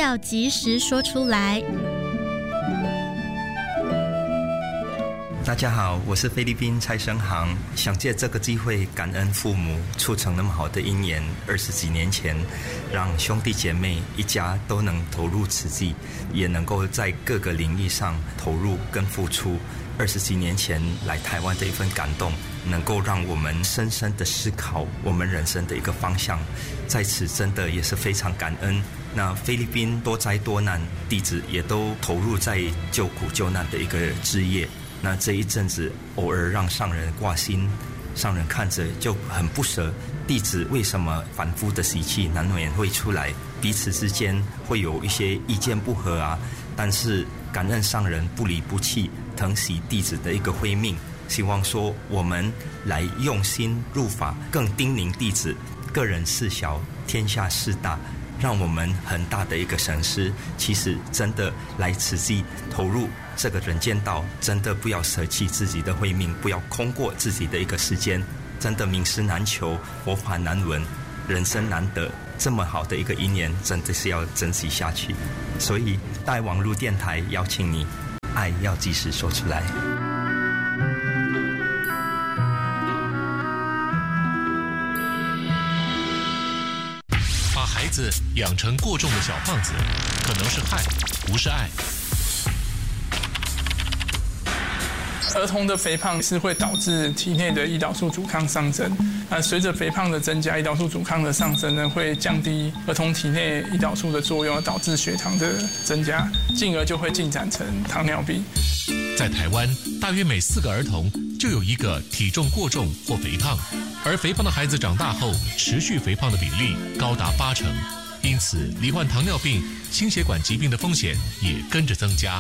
要及时说出来。 大家好，我是菲律宾蔡生航，想借这个机会感恩父母促成那么好的姻缘，20几年前让兄弟姐妹一家都能投入慈济，也能够在各个领域上投入跟付出。20几年前来台湾的一份感动，能够让我们深深的思考我们人生的一个方向，在此真的也是非常感恩。那菲律宾多灾多难，弟子也都投入在救苦救难的一个志业。那这一阵子偶尔让上人挂心，上人看着就很不舍，弟子为什么反复的习气难免会出来，彼此之间会有一些意见不合啊，但是感恩上人不离不弃，疼惜弟子的一个慧命，希望说我们来用心入法，更叮咛弟子个人事小，天下事大，让我们很大的一个省思。其实真的来慈济投入这个人间道，真的不要舍弃自己的慧命，不要空过自己的一个时间。真的名师难求，佛法难闻，人生难得，这么好的一个因缘，真的是要珍惜下去。所以带网络电台邀请你，爱要及时说出来。 把孩子养成过重的小胖子，可能是害，不是爱。 儿童的肥胖是会导致体内的胰岛素阻抗上升。随着肥胖的增加，胰岛素阻抗的上升呢，会降低儿童体内胰岛素的作用，导致血糖的增加，进而就会进展成糖尿病。 在台湾，大约每4个儿童就有1个体重过重或肥胖，而肥胖的孩子长大后持续肥胖的比例高达80%，因此罹患糖尿病、心血管疾病的风险也跟着增加。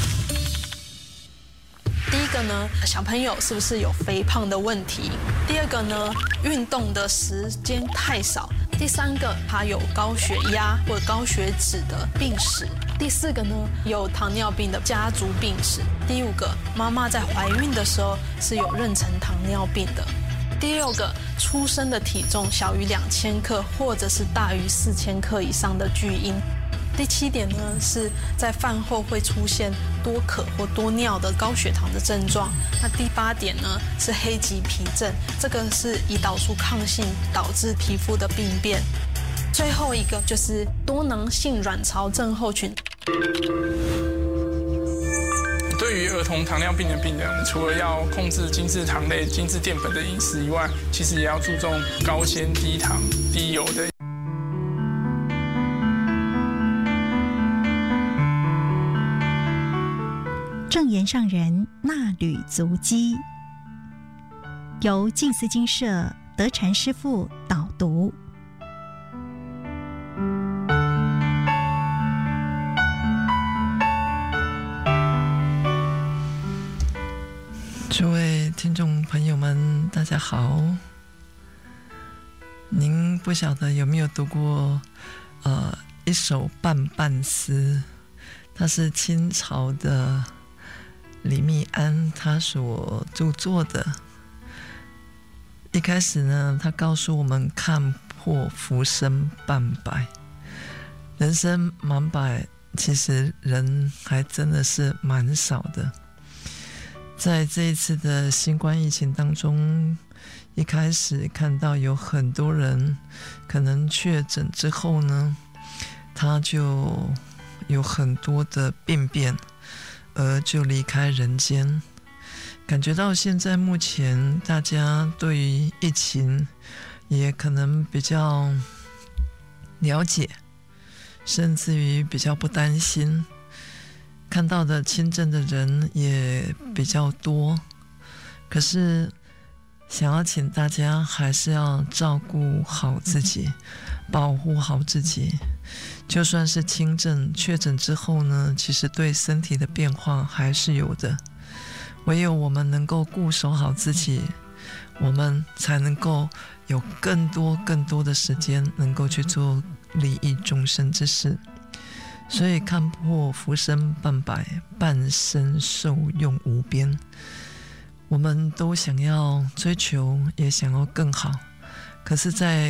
第一个呢，小朋友是不是有肥胖的问题？第二个呢，运动的时间太少。第三个，他有高血压或高血脂的病史。第四个呢，有糖尿病的家族病史。第五个，妈妈在怀孕的时候是有妊娠糖尿病的。第六个，出生的体重小于2000克或者是大于4000克以上的巨婴。第7点呢，是在饭后会出现多渴或多尿的高血糖的症状。那第8点呢，是黑棘皮症，这个是胰岛素抗性导致皮肤的病变。最后一个就是多囊性卵巢症候群。 对于儿童糖尿病的病人，除了要控制精制糖类、精制淀粉的饮食以外，其实也要注重高纤、低糖、低油的。 正言上人纳履足迹，由静思精舍德禅师父导读。 诸位听众朋友们，大家好。您不晓得有没有读过一首半半诗，它是清朝的李密庵他所著作的。一开始呢，他告诉我们看破浮生半百，人生满百，其实人还真的是蛮少的。在这一次的新冠疫情当中，一开始看到有很多人可能确诊之后呢，他就有很多的病变，而就离开人间。感觉到现在目前大家对于疫情也可能比较了解，甚至于比较不担心，看到的轻症的人也比较多。可是想要请大家还是要照顾好自己，保护好自己。就算是轻症确诊之后呢，其实对身体的变化还是有的。唯有我们能够固守好自己，我们才能够有更多的时间能够去做利益众生之事。所以看破浮生半百，半生受用无边。我们都想要追求，也想要更好，可是在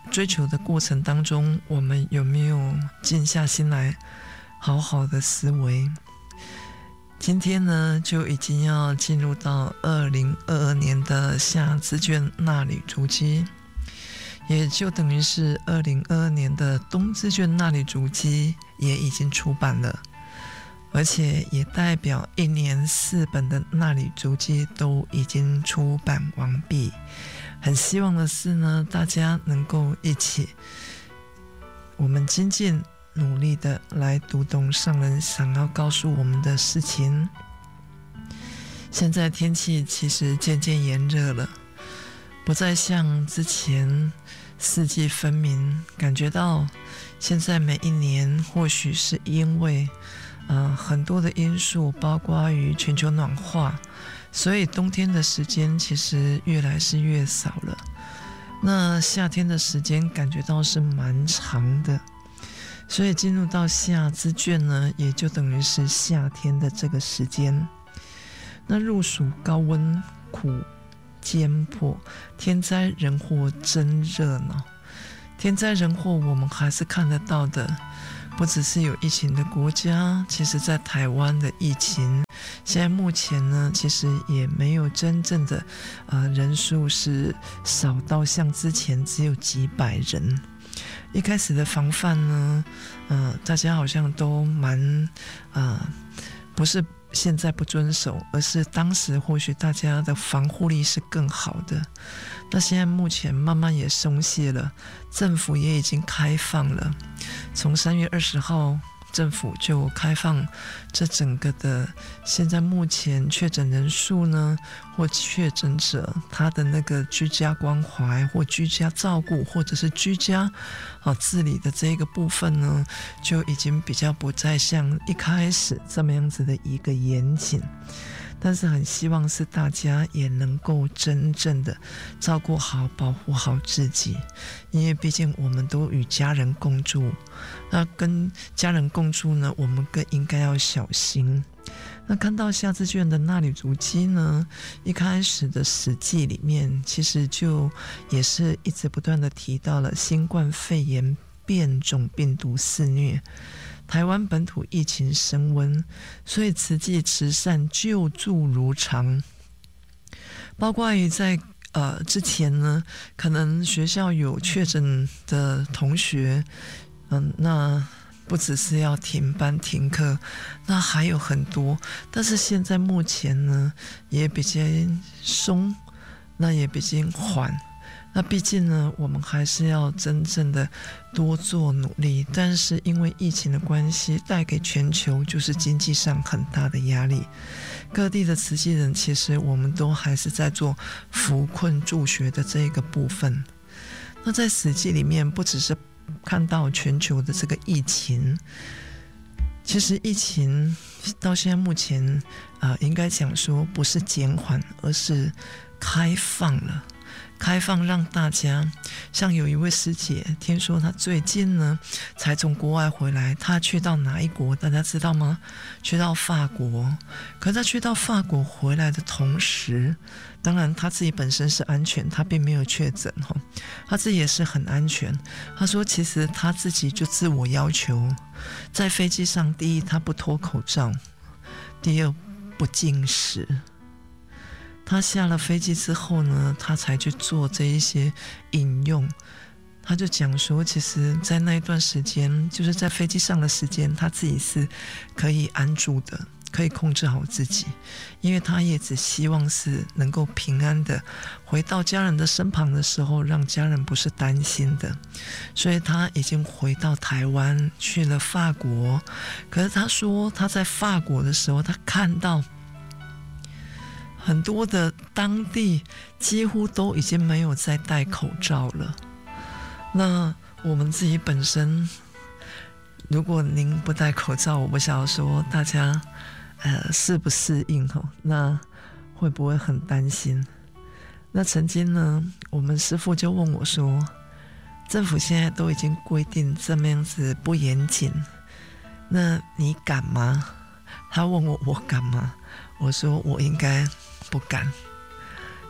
追求的过程当中，我们有没有静下心来好好的思维？今天呢，就已经要进入到2022年的夏资卷纳履足迹，也就等于是2022年的冬资卷纳履足迹也已经出版了，而且也代表1年4本的纳履足迹都已经出版完毕。很希望的是呢，大家能够一起我们精进努力的来读懂上人想要告诉我们的事情。现在天气其实渐渐炎热了，不再像之前四季分明，感觉到现在每一年或许是因为很多的因素，包括于全球暖化，所以冬天的时间其实越来是越少了。那夏天的时间感觉到是蛮长的，所以进入到夏资卷呢，也就等于是夏天的这个时间。那入暑高温苦艰迫，天灾人祸真热闹。天灾人祸我们还是看得到的，不只是有疫情的国家，其实在台湾的疫情现在目前呢，其实也没有真正的人数是少到像之前只有几百人。一开始的防范呢，大家好像都蛮不是现在不遵守，而是当时或许大家的防护力是更好的。那现在目前慢慢也松懈了，政府也已经开放了，从3月20号政府就开放这整个的，现在目前确诊人数呢，或确诊者他的那个居家关怀或居家照顾或者是居家治理的这个部分呢，就已经比较不再像一开始这么样子的一个严谨。但是很希望是大家也能够真正的照顾好保护好自己，因为毕竟我们都与家人共住，那跟家人共住呢，我们更应该要小心。那看到夏资卷的纳履足迹呢，一开始的史记里面其实就也是一直不断的提到了新冠肺炎变种病毒肆虐，台湾本土疫情升温，所以慈济慈善救助如常。包括于在之前呢，可能学校有确诊的同学，那不只是要停班停课，那还有很多。但是现在目前呢，也比较松，那也比较缓。那毕竟呢，我们还是要真正的多做努力，但是因为疫情的关系，带给全球就是经济上很大的压力。各地的慈济人，其实我们都还是在做扶困助学的这个部分。那在史记里面，不只是看到全球的这个疫情，其实疫情到现在目前应该讲说不是减缓，而是开放了。开放让大家，像有一位师姐，听说她最近呢才从国外回来，她去到哪一国大家知道吗？去到法国。可是她去到法国回来的同时，当然她自己本身是安全，她并没有确诊，她自己也是很安全。她说其实她自己就自我要求，在飞机上，第一她不脱口罩，第二不进食。他下了飞机之后呢，他才去做这一些饮用。他就讲说，其实在那一段时间，就是在飞机上的时间，他自己是可以安住的，可以控制好自己，因为他也只希望是能够平安的回到家人的身旁的时候，让家人不是担心的。所以他已经回到台湾，去了法国。可是他说他在法国的时候，他看到很多的当地几乎都已经没有再戴口罩了。那我们自己本身，如果您不戴口罩，我不晓得说大家适不适应，那会不会很担心？那曾经呢，我们师父就问我说，政府现在都已经规定这么样子不严谨，那你敢吗？他问我敢吗？我说我应该不敢，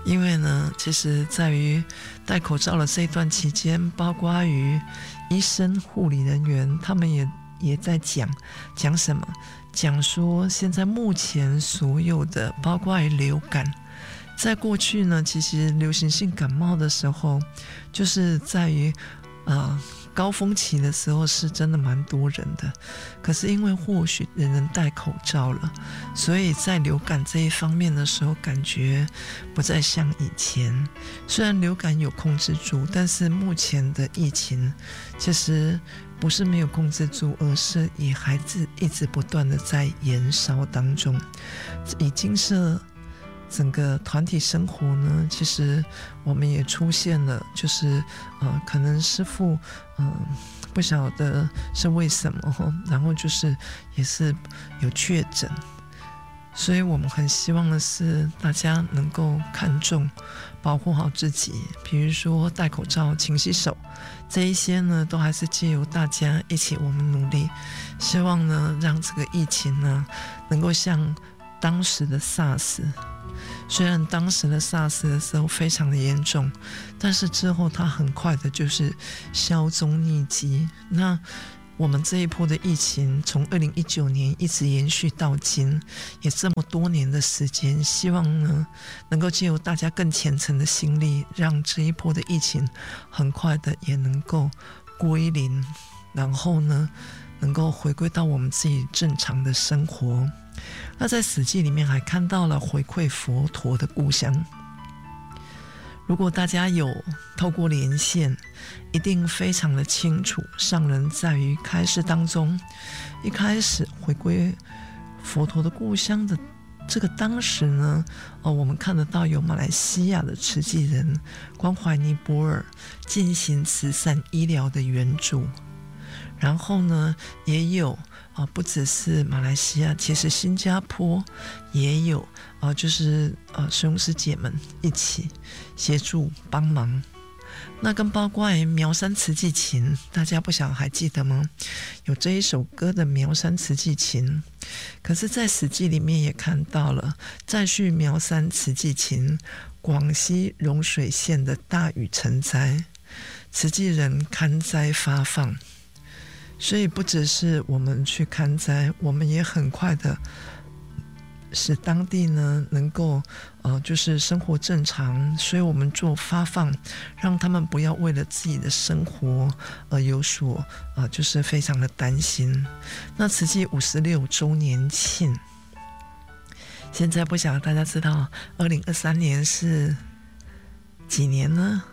因为呢，其实在于戴口罩的这一段期间，包括于医生、护理人员，他们也在讲什么？讲说现在目前所有的，包括于流感，在过去呢，其实流行性感冒的时候，就是在于高峰期的时候是真的蛮多人的，可是因为或许人人戴口罩了，所以在流感这一方面的时候，感觉不再像以前。虽然流感有控制住，但是目前的疫情其实不是没有控制住，而是也还是一直不断的在延烧当中。以金社整个团体生活呢，其实我们也出现了，就是可能师父不晓得是为什么，然后就是也是有确诊，所以我们很希望的是大家能够看重保护好自己，比如说戴口罩、勤洗手，这一些呢都还是借由大家一起我们努力，希望呢让这个疫情呢能够像当时的 SARS，虽然当时的 SARS 的时候非常的严重，但是之后它很快的就是销踪匿迹。那我们这一波的疫情从2019年一直延续到今，也这么多年的时间，希望呢能够借由大家更虔诚的心力，让这一波的疫情很快的也能够归零，然后呢能够回归到我们自己正常的生活。那在史记里面还看到了回馈佛陀的故乡，如果大家有透过连线，一定非常的清楚，上人在于开示当中，一开始回归佛陀的故乡的这个当时呢，我们看得到有马来西亚的慈济人关怀尼泊尔进行慈善医疗的援助，然后呢也有不只是马来西亚，其实新加坡也有就是师兄师姐们一起协助帮忙。那跟包括苗山慈济琴，大家不晓得还记得吗？有这一首歌的苗山慈济琴，可是在史记里面也看到了再续苗山慈济琴，广西蓉水县的大雨成灾，慈济人看灾发放，所以不只是我们去看灾，我们也很快的使当地呢能够就是生活正常，所以我们做发放，让他们不要为了自己的生活而有所就是非常的担心。那慈济56周年庆，现在不晓得大家知道2023年是几年呢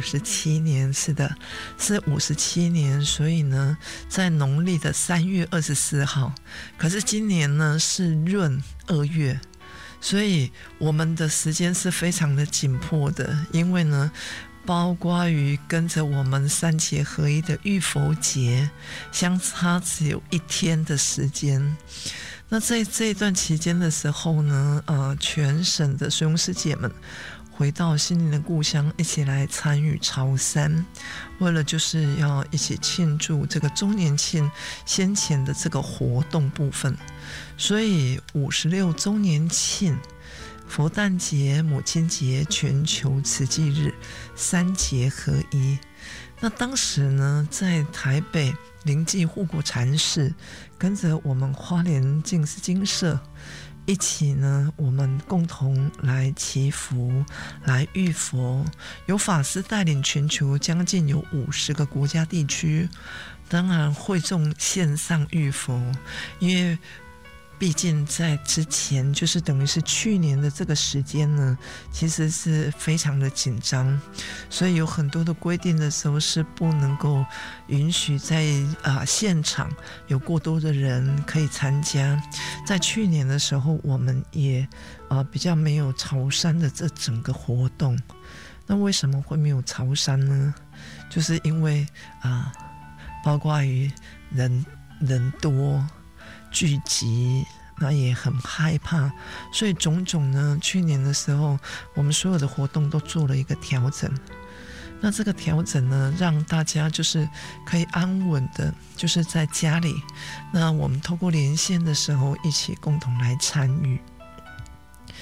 ？57年，是的，是57年。所以呢在农历的3月24号，可是今年呢是闰2月，所以我们的时间是非常的紧迫的，因为呢包括于跟着我们3节合一的浴佛节相差只有1天的时间。那在这一段期间的时候呢全省的师兄师姐们回到心灵的故乡，一起来参与朝山，为了就是要一起庆祝这个周年庆先前的这个活动部分。所以56周年庆、佛诞节、母亲节、全球慈济日3节合一。那当时呢在台北灵济护国禅师跟着我们花莲净思精舍一起呢，我们共同来祈福，来浴佛，有法师带领全球将近有50个国家地区，当然会众线上浴佛，因为毕竟在之前就是等于是去年的这个时间呢，其实是非常的紧张，所以有很多的规定的时候是不能够允许在现场有过多的人可以参加。在去年的时候我们也比较没有朝山的这整个活动。那为什么会没有朝山呢？就是因为包括于人多聚集，那也很害怕，所以种种呢，去年的时候我们所有的活动都做了一个调整。那这个调整呢，让大家就是可以安稳的就是在家里，那我们透过连线的时候一起共同来参与。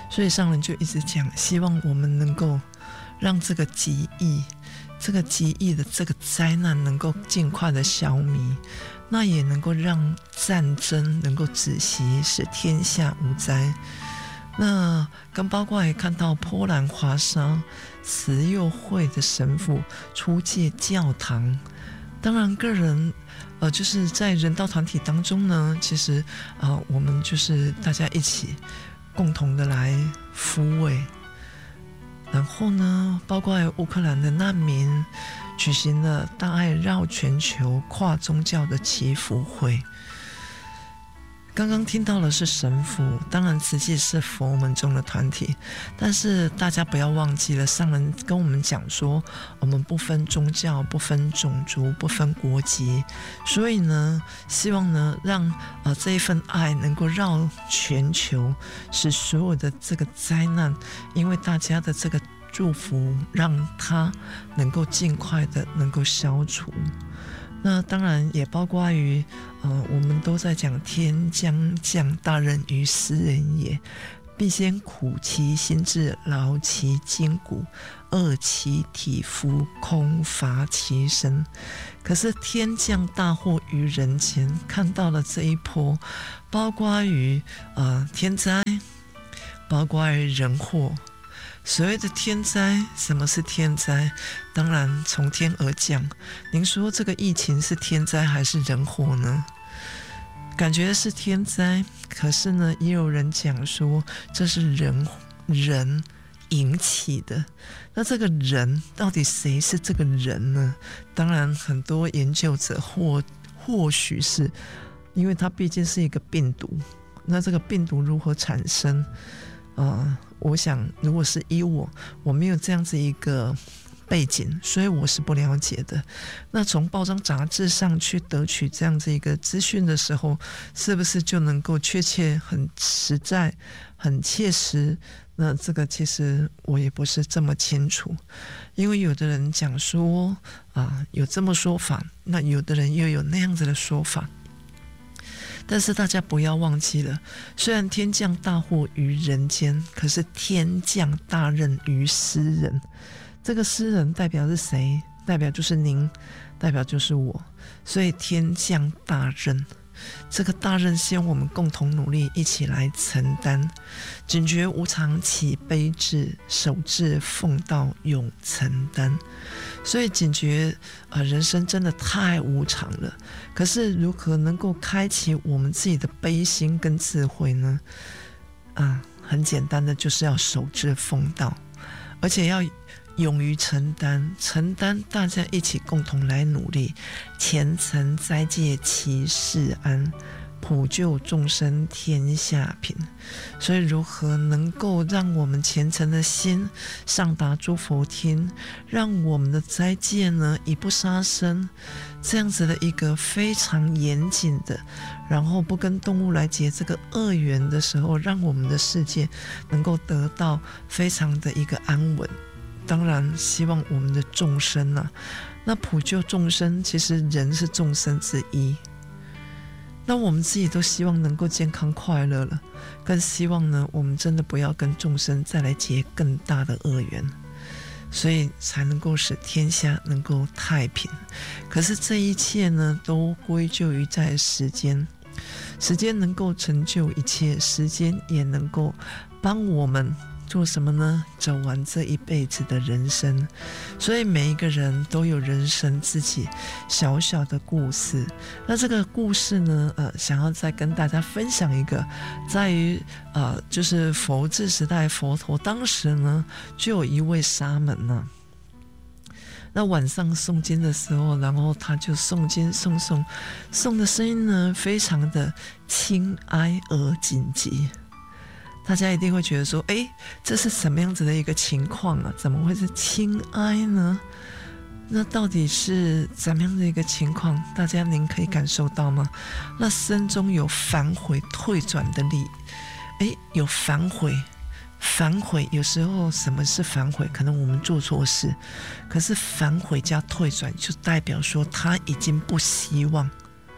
所以上人就一直讲，希望我们能够让这个极疫的这个灾难能够尽快的消弭，那也能够让战争能够止息，使天下无灾。那跟包括也看到波兰华沙慈幼会的神父出借教堂，当然个人就是在人道团体当中呢，其实我们就是大家一起共同的来抚慰。然后呢，包括乌克兰的难民举行了大爱绕全球跨宗教的祈福会。刚刚听到的是神父，当然慈济是佛门中的团体，但是大家不要忘记了，上人跟我们讲说，我们不分宗教，不分种族，不分国籍，所以呢，希望呢让这一份爱能够绕全球，使所有的这个灾难，因为大家的这个祝福，让它能够尽快的能够消除。那当然也包括于我们都在讲天将降大任于斯人也，必先苦其心志，劳其筋骨，饿其体肤，空乏其身。可是天降大祸于人间，看到了这一波，包括于天灾，包括于人祸。所谓的天灾，什么是天灾？当然从天而降。您说这个疫情是天灾还是人祸呢？感觉是天灾，可是呢，也有人讲说这是人引起的。那这个人到底谁是这个人呢？当然很多研究者或许是因为它毕竟是一个病毒，那这个病毒如何产生？我想如果是以我没有这样子一个背景，所以我是不了解的。那从报章杂志上去得取这样子一个资讯的时候，是不是就能够确切、很实在、很切实？那这个其实我也不是这么清楚，因为有的人讲说有这么说法，那有的人又有那样子的说法。但是大家不要忘记了，虽然天降大祸于人间，可是天降大任于斯人。这个斯人代表是谁？代表就是您，代表就是我。所以天降大任，这个大任希望我们共同努力，一起来承担。警觉无常起悲智，守志奉道永承担。所以警觉人生真的太无常了，可是如何能够开启我们自己的悲心跟智慧呢？很简单的，就是要守志奉道，而且要勇于承担，大家一起共同来努力，前程灾戒其事安，普救众生天下平。所以如何能够让我们虔诚的心上达诸佛听，让我们的斋戒呢以不杀生，这样子的一个非常严谨的，然后不跟动物来结这个恶缘的时候，让我们的世界能够得到非常的一个安稳。当然希望我们的众生那普救众生，其实人是众生之一，那我们自己都希望能够健康快乐了，更希望呢我们真的不要跟众生再来结更大的恶缘，所以才能够使天下能够太平。可是这一切呢都归咎于在时间能够成就一切，时间也能够帮我们做什么呢？走完这一辈子的人生。所以每一个人都有人生自己小小的故事。那这个故事呢想要再跟大家分享一个，在于就是佛治时代，佛陀当时呢就有一位沙门那晚上诵经的时候，然后他就诵经诵的声音呢非常的轻哀而紧急。大家一定会觉得说，这是什么样子的一个情况啊？怎么会是轻哀呢？那到底是怎么样的一个情况？大家您可以感受到吗？那身中有反悔退转的力，有反悔。有时候什么是反悔？可能我们做错事，可是反悔加退转就代表说他已经不希望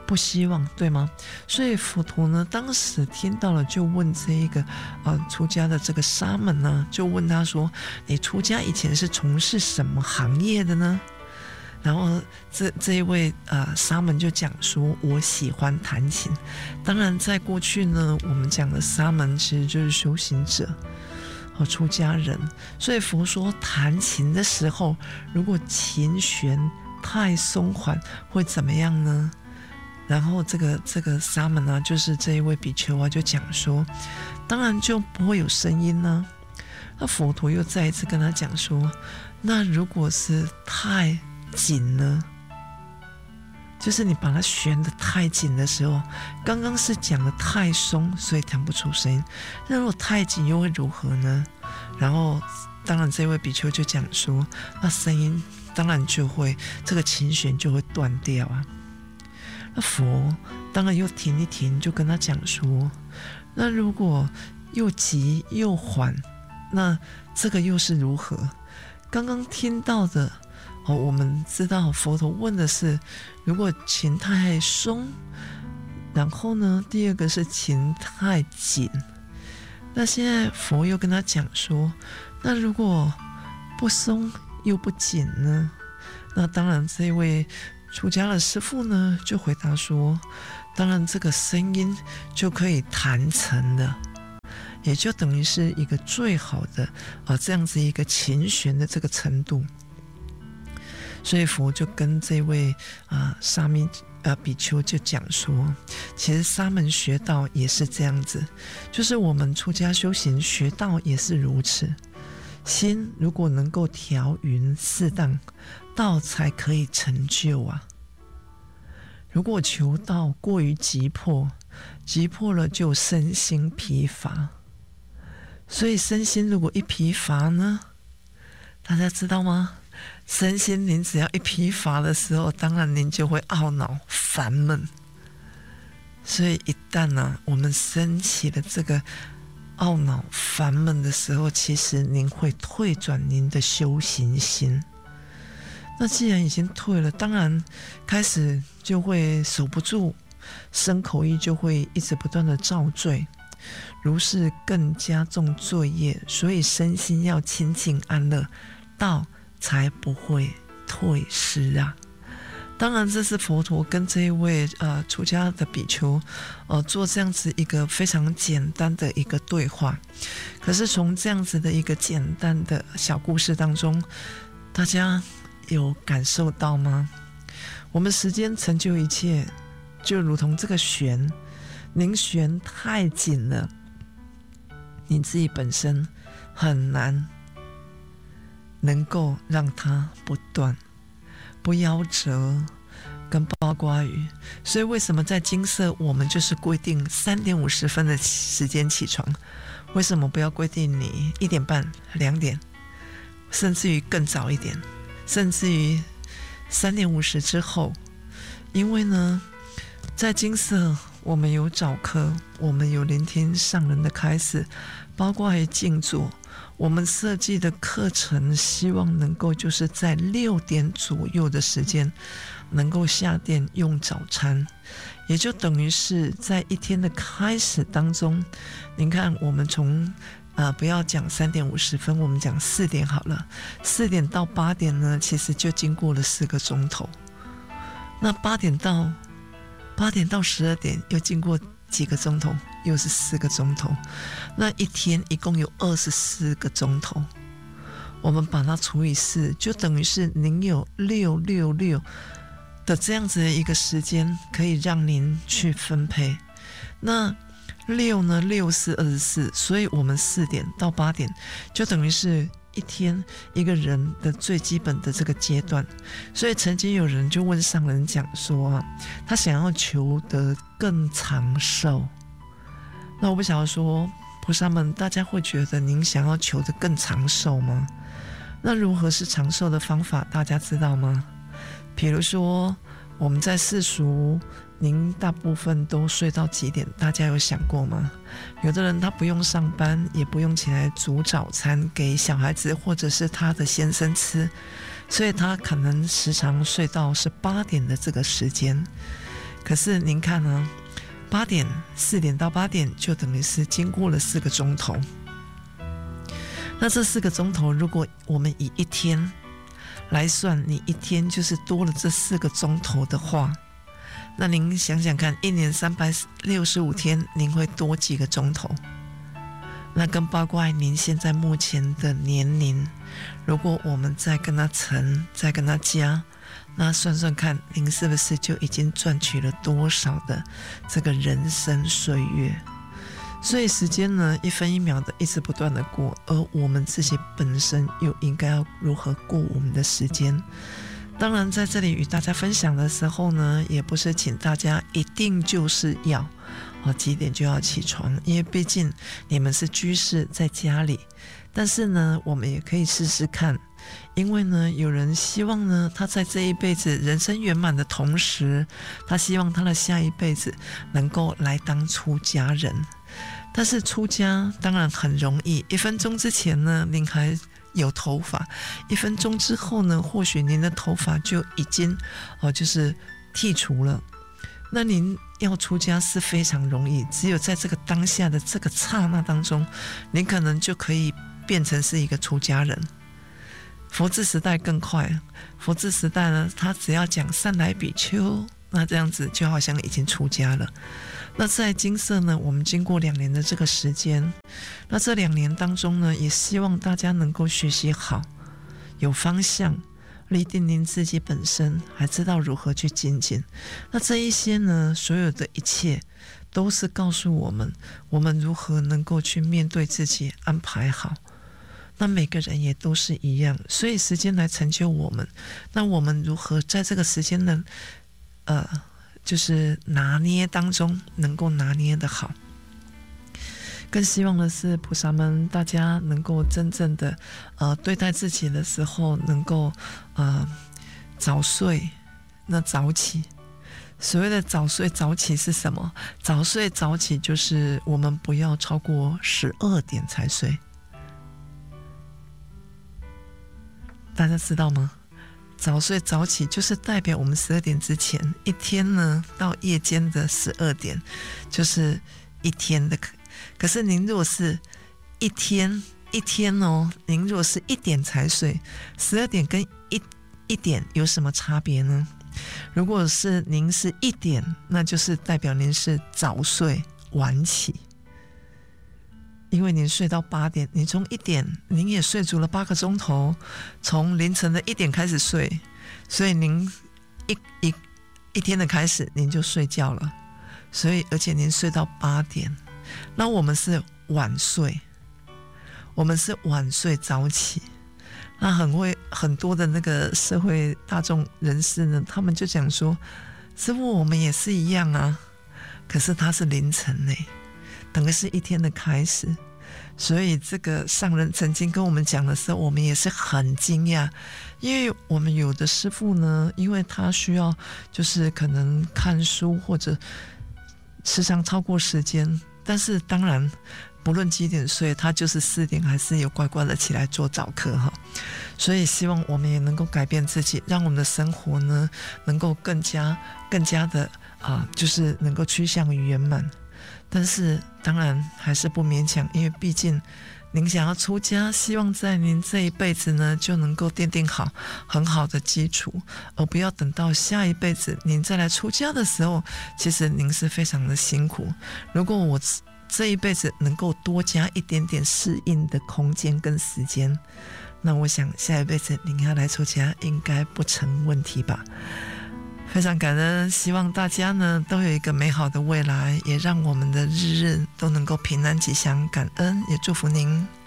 不希望，对吗？所以佛陀呢，当时听到了，就问这一个出家的这个沙门呢，就问他说：“你出家以前是从事什么行业的呢？”然后这一位沙门就讲说：“我喜欢弹琴。”当然，在过去呢，我们讲的沙门其实就是修行者和出家人。所以佛说，弹琴的时候，如果琴弦太松缓，会怎么样呢？然后这个沙门啊，就是这一位比丘啊，就讲说，当然就不会有声音呢。那佛陀又再一次跟他讲说，那如果是太紧呢，就是你把它旋得太紧的时候，刚刚是讲的太松，所以弹不出声音。那如果太紧又会如何呢？然后当然这位比丘就讲说，那声音当然就会，这个琴弦就会断掉啊。那佛当然又停一停，就跟他讲说，那如果又急又缓，那这个又是如何？刚刚听到的我们知道佛陀问的是，如果琴太松，然后呢，第二个是琴太紧。那现在佛又跟他讲说，那如果不松又不紧呢？那当然这位出家的师父呢，就回答说，当然这个声音就可以弹成的，也就等于是一个最好的这样子一个琴弦的这个程度。所以佛就跟这位沙弥比丘就讲说，其实沙门学道也是这样子，就是我们出家修行学道也是如此。心如果能够调匀适当，道才可以成就啊。如果求道过于急迫，急迫了就身心疲乏。所以身心如果一疲乏呢，大家知道吗？身心灵只要一疲乏的时候，当然您就会懊恼烦闷。所以一旦呢，我们升起了这个懊恼烦闷的时候，其实您会退转您的修行心。那既然已经退了，当然开始就会守不住，身口意就会一直不断的造罪，如是更加重罪业。所以身心要清净安乐，道才不会退失啊。当然这是佛陀跟这一位出家的比丘做这样子一个非常简单的一个对话。可是从这样子的一个简单的小故事当中，大家有感受到吗？我们时间成就一切，就如同这个弦，您弦太紧了，你自己本身很难能够让它不断不夭折跟包括于。所以为什么在金色我们就是规定3点50分的时间起床？为什么不要规定你1点半、2点，甚至于更早一点，甚至于3点50之后？因为呢，在金色我们有早课，我们有聆听上人的开示，包括还静坐。我们设计的课程希望能够就是在6点左右的时间能够下殿用早餐，也就等于是在一天的开始当中，您看我们从不要讲3点50分，我们讲4点好了。4点到8点呢，其实就经过了4个钟头。那8点到12点又经过几个钟头？又是4个钟头。那一天一共有24个钟头，我们把它除以4，就等于是您有666的这样子的一个时间可以让您去分配。那6呢，6是24，所以我们4点到8点就等于是一天一个人的最基本的这个阶段。所以曾经有人就问上人讲说他想要求得更长寿。那我不晓得说菩萨们，大家会觉得您想要求得更长寿吗？那如何是长寿的方法，大家知道吗？比如说我们在世俗，您大部分都睡到几点？大家有想过吗？有的人他不用上班，也不用起来煮早餐给小孩子或者是他的先生吃，所以他可能时常睡到是8点的这个时间。 可是您看呢，4点到8点就等于是经过了4个钟头。那这4个钟头，如果我们以一天来算，你一天就是多了这4个钟头的话，那您想想看，一年365天，您会多几个钟头？那更包括您现在目前的年龄，如果我们再跟它乘，再跟它加，那算算看，您是不是就已经赚取了多少的这个人生岁月？所以时间呢，1分1秒的一直不断的过，而我们自己本身又应该要如何过我们的时间？当然在这里与大家分享的时候呢，也不是请大家一定就是要几点就要起床，因为毕竟你们是居士在家里。但是呢，我们也可以试试看，因为呢，有人希望呢，他在这一辈子人生圆满的同时，他希望他的下一辈子能够来当出家人。但是出家当然很容易，1分钟之前呢，您还有头发，1分钟之后呢，或许您的头发就已经就是剔除了。那您要出家是非常容易，只有在这个当下的这个刹那当中，您可能就可以变成是一个出家人。佛治时代更快，佛治时代呢，他只要讲善来比丘，那这样子就好像已经出家了。那在金色呢，我们经过2年的这个时间，那这2年当中呢，也希望大家能够学习好，有方向，立定您自己本身，还知道如何去精进。那这一些呢，所有的一切都是告诉我们，我们如何能够去面对自己，安排好。那每个人也都是一样，所以时间来成就我们。那我们如何在这个时间呢，就是拿捏当中能够拿捏得好。更希望的是菩萨们大家能够真正的对待自己的时候能够早睡那早起。所谓的早睡早起是什么？早睡早起就是我们不要超过12点才睡。大家知道吗？早睡早起就是代表我们12点之前，一天呢到夜间的12点就是一天的。可是您如果是一天您如果是1点才睡，12点跟一点有什么差别呢？如果是您是1点，那就是代表您是早睡晚起，因为您睡到8点，您从1点您也睡足了8个钟头，从凌晨的1点开始睡，所以您一天的开始您就睡觉了，所以而且您睡到8点。那我们是晚睡，我们是晚睡早起。那很多的那个社会大众人士呢，他们就讲说，师父我们也是一样啊，可是他是凌晨呢，等于是一天的开始。所以这个上人曾经跟我们讲的时候，我们也是很惊讶，因为我们有的师父呢，因为他需要就是可能看书或者时常超过时间，但是当然不论几点睡，他就是4点还是有乖乖的起来做早课哈。所以希望我们也能够改变自己，让我们的生活呢能够更加的就是能够趋向于圆满。但是当然还是不勉强，因为毕竟您想要出家，希望在您这一辈子呢就能够奠定好很好的基础，而不要等到下一辈子您再来出家的时候，其实您是非常的辛苦。如果我这一辈子能够多加一点点适应的空间跟时间，那我想下一辈子您要来出家应该不成问题吧。非常感恩，希望大家呢都有一个美好的未来，也让我们的日日都能够平安吉祥，感恩，也祝福您。